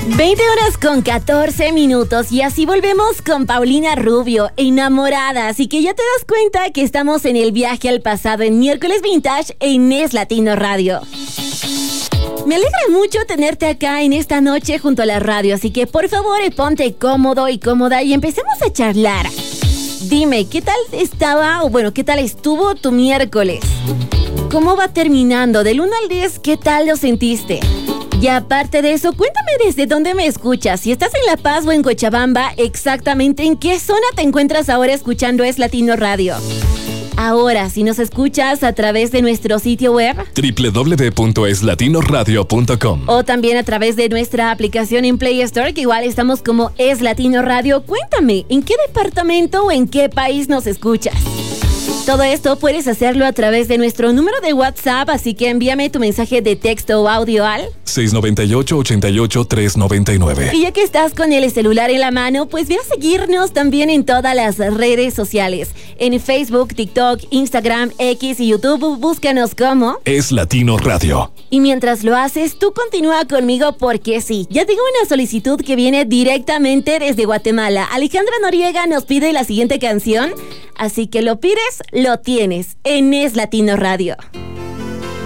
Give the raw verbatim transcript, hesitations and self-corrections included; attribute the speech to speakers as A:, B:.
A: veinte horas con catorce minutos y así volvemos con Paulina Rubio, enamorada. Así que ya te das cuenta que estamos en el viaje al pasado en Miércoles Vintage en Es Latino Radio. Me alegra mucho tenerte acá en esta noche junto a la radio, así que por favor ponte cómodo y cómoda y empecemos a charlar. Dime, ¿qué tal estaba o bueno, qué tal estuvo tu miércoles? ¿Cómo va terminando? Del uno al diez, ¿qué tal lo sentiste? Y aparte de eso, cuéntame desde dónde me escuchas. Si estás en La Paz o en Cochabamba, exactamente en qué zona te encuentras ahora escuchando Es Latino Radio. Ahora, si nos escuchas a través de nuestro sitio web
B: doble u doble u doble u punto es latino radio punto com
A: o también a través de nuestra aplicación en Play Store, que igual estamos como Es Latino Radio, cuéntame, ¿en qué departamento o en qué país nos escuchas? Todo esto puedes hacerlo a través de nuestro número de WhatsApp, así que envíame tu mensaje de texto o audio al
B: seis nueve ocho, ocho ocho, tres nueve nueve.
A: Y ya que estás con el celular en la mano, pues ve a seguirnos también en todas las redes sociales. En Facebook, TikTok, Instagram, X y YouTube, búscanos como
B: Es Latino Radio.
A: Y mientras lo haces, tú continúa conmigo porque sí, ya tengo una solicitud que viene directamente desde Guatemala. Alejandra Noriega nos pide la siguiente canción, así que lo pides, lo tienes en Es Latino Radio.